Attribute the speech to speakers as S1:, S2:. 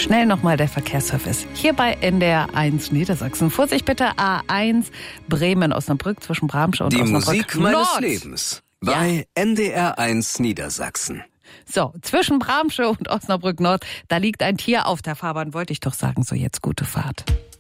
S1: Schnell nochmal der Verkehrsservice. Hier bei NDR 1 Niedersachsen. Vorsicht bitte, A1 Bremen-Osnabrück zwischen Bramsche und
S2: Die
S1: Osnabrück
S2: Musik meines
S1: Nord.
S2: Lebens bei NDR 1 Niedersachsen.
S1: So, zwischen Bramsche und Osnabrück Nord, da liegt ein Tier auf der Fahrbahn, wollte ich doch sagen. So, jetzt gute Fahrt.